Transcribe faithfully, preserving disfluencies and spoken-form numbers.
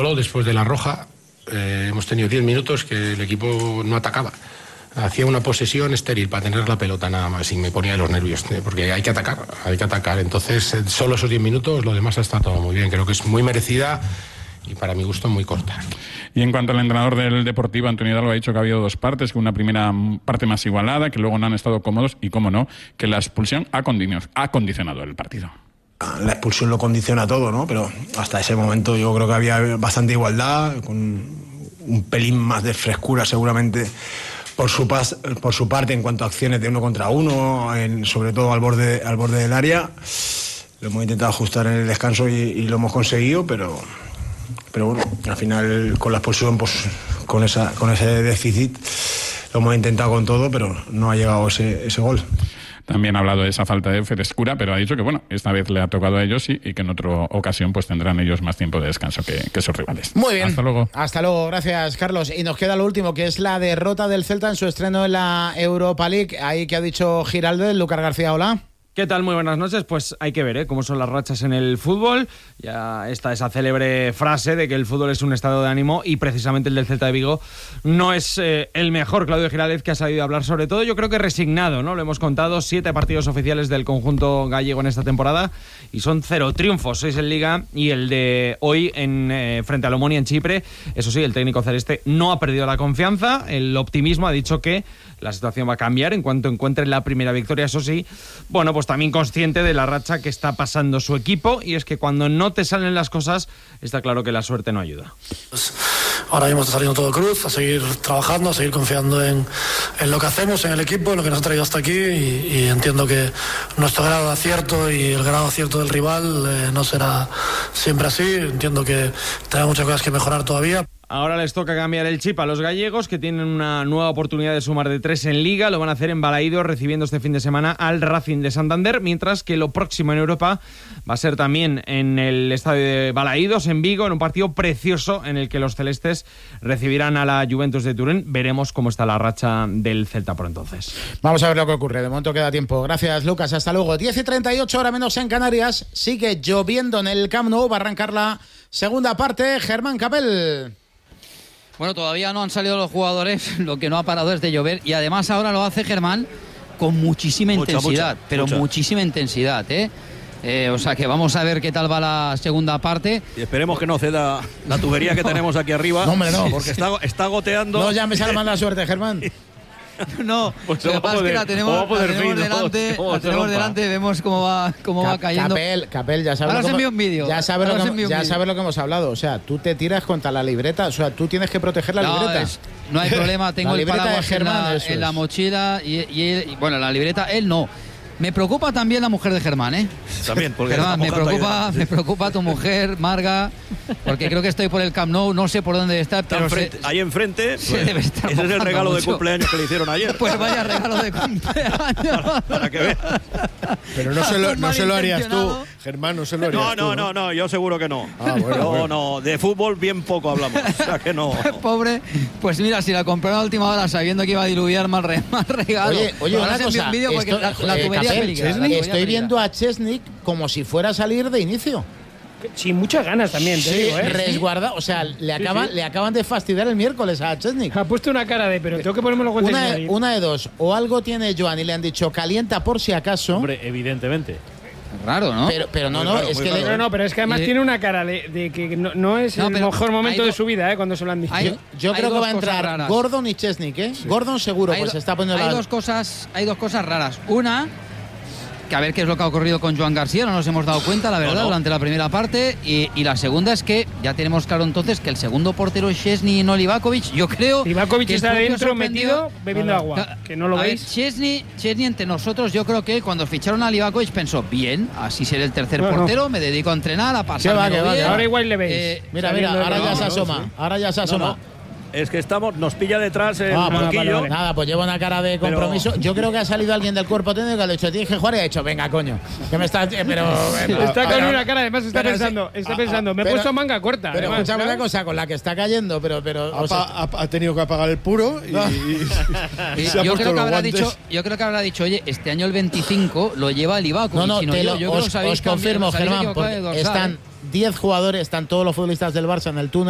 solo después de la roja eh, hemos tenido diez minutos que el equipo no atacaba. Hacía una posesión estéril para tener la pelota nada más y me ponía de los nervios, porque hay que atacar, hay que atacar. Entonces, solo esos diez minutos, lo demás está todo muy bien. Creo que es muy merecida y para mi gusto muy corta. Y en cuanto al entrenador del Deportivo, Antonio Hidalgo ha dicho que ha habido dos partes, que una primera parte más igualada, que luego no han estado cómodos y, cómo no, que la expulsión ha condicionado, ha condicionado el partido. La expulsión lo condiciona todo, ¿no? Pero hasta ese momento yo creo que había bastante igualdad, con un pelín más de frescura seguramente por su, pas, por su parte en cuanto a acciones de uno contra uno, en, sobre todo al borde, al borde del área. Lo hemos intentado ajustar en el descanso y, y lo hemos conseguido, pero, pero bueno, al final con la expulsión, pues con, esa, con ese déficit lo hemos intentado con todo, pero no ha llegado ese, ese gol. También ha hablado de esa falta de frescura, pero ha dicho que bueno, esta vez le ha tocado a ellos y, y que en otra ocasión pues tendrán ellos más tiempo de descanso que, que sus rivales. Muy bien. Hasta luego. Hasta luego, gracias Carlos. Y nos queda lo último, que es la derrota del Celta en su estreno en la Europa League. Ahí que ha dicho Giraldez. Lucas García, hola. ¿Qué tal? Muy buenas noches. Pues hay que ver ¿eh? cómo son las rachas en el fútbol. Ya está esa célebre frase de que el fútbol es un estado de ánimo y precisamente el del Celta de Vigo no es eh, el mejor. Claudio Giraldez, que ha salido a hablar sobre todo, yo creo que resignado, ¿no? Lo hemos contado, siete partidos oficiales del conjunto gallego en esta temporada y son cero triunfos, seis en Liga y el de hoy en eh, frente al Omonia en Chipre. Eso sí, el técnico celeste no ha perdido la confianza, el optimismo, ha dicho que la situación va a cambiar en cuanto encuentre la primera victoria, eso sí. Bueno, pues también consciente de la racha que está pasando su equipo, y es que cuando no te salen las cosas, está claro que la suerte no ayuda. Pues ahora mismo está saliendo todo cruz, a seguir trabajando, a seguir confiando en, en lo que hacemos, en el equipo, en lo que nos ha traído hasta aquí, y, y entiendo que nuestro grado de acierto y el grado de acierto del rival eh, no será siempre así. Entiendo que tenemos muchas cosas que mejorar todavía. Ahora les toca cambiar el chip a los gallegos, que tienen una nueva oportunidad de sumar de tres en Liga. Lo van a hacer en Balaídos, recibiendo este fin de semana al Racing de Santander, mientras que lo próximo en Europa va a ser también en el estadio de Balaídos, en Vigo, en un partido precioso en el que los celestes recibirán a la Juventus de Turín. Veremos cómo está la racha del Celta por entonces. Vamos a ver lo que ocurre. De momento queda tiempo. Gracias, Lucas. Hasta luego. diez y treinta y ocho, hora menos en Canarias. Sigue lloviendo en el Camp Nou. Va a arrancar la segunda parte. Germán Capel. Bueno, todavía no han salido los jugadores, lo que no ha parado es de llover, y además ahora lo hace Germán con muchísima mucha, intensidad, mucha, pero mucha. muchísima intensidad, ¿eh? Eh, o sea que vamos a ver qué tal va la segunda parte. Y esperemos que no ceda la tubería que tenemos aquí arriba. No, hombre, no. Porque está, está goteando. No llames a la mala suerte, Germán. No, pues lo que pasa es que la tenemos, la tenemos delante, la tenemos delante, vemos cómo va, cómo Cap, va cayendo. Capel, Capel, ya sabes, ahora lo que, un vídeo. Ya sabes lo que, ya sabes lo que hemos hablado. O sea, tú te tiras contra la libreta. O sea, tú tienes que proteger la no, libreta. Es, no hay problema, tengo el paraguas Germán, en, la, en la mochila y, y, él, y bueno, la libreta, él no. Me preocupa también la mujer de Germán, ¿eh? También, porque Germán, me preocupa, ahí, me preocupa tu mujer, Marga, porque creo que estoy por el Camp Nou, no sé por dónde está, pero enfrente, se, ahí enfrente, se pues, debe estar ese es el regalo mucho. de cumpleaños que le hicieron ayer. Pues vaya regalo de cumpleaños. para, para que veas. Pero no se lo, no se lo harías tú, Germán, no se lo harías no, tú. No, no, no, yo seguro que no. Ah, bueno, no, bueno. no, de fútbol bien poco hablamos, o sea que no. Pobre, pues mira, si la compraron a última hora sabiendo que iba a diluviar más, re, más regalo. Oye, oye, una cosa, un vídeo porque esto, la, la eh, tubería Capel, peligra, Chesney, la estoy viendo a Chesney como si fuera a salir de inicio. Sí, muchas ganas también, te sí, digo, ¿eh? Resguarda, o sea, le acaban, sí, sí. le acaban de fastidiar el miércoles a Chesney. Ha puesto una cara de, pero tengo que ponerme los guantes. Una, una de dos, o algo tiene Joan y le han dicho calienta por si acaso. Hombre, evidentemente. Raro, ¿no? Pero, pero no, no, raro, es que le... no, no, pero es que además eh... tiene una cara de, de que no, no es no, el mejor momento de su vida, ¿eh? Cuando se lo han dicho. Hay, yo yo creo que va a entrar Gordon y Chesney, ¿eh? Sí. Gordon seguro, hay pues do, se está poniendo hay la... dos cosas, hay dos cosas raras. Una, que a ver qué es lo que ha ocurrido con Joan García, no nos hemos dado cuenta, la verdad, no, no. durante la primera parte. Y, y la segunda es que ya tenemos claro entonces que el segundo portero es Chesney y no Livakovic. Yo creo Livakovic que está dentro metido bebiendo no, no. agua, que no lo a veis. Ver, Chesney, Chesney entre nosotros, yo creo que cuando ficharon a Livakovic pensó, bien, así seré el tercer no, portero, no. me dedico a entrenar, a pasar. Va, bien. Va, ahora igual le veis. Eh, mira, mira, ahora ya se asoma, ahora ya se asoma. Es que estamos, nos pilla detrás el ah, banquillo. Vale, vale. Nada, pues lleva una cara de compromiso. Pero... Yo creo que ha salido alguien del cuerpo técnico que le ha dicho, tienes que jugar y ha dicho, venga, coño. Que me estás. Pero, sí, pero, está pero, con una cara, además está pensando, sí, está ah, pensando, me he pero, puesto manga corta. Pero además, escúchame ¿sabes? una cosa, con la que está cayendo, pero. pero ha, o sea, ha, ha tenido que apagar el puro y. No. y, y se yo, creo que habrá dicho, yo creo que habrá dicho, oye, este año el veinticinco lo lleva el Livakovic. No, no, sino te yo, lo, yo os, creo que os confirmo, Germán, porque están diez jugadores, están todos los futbolistas del Barça en el túnel.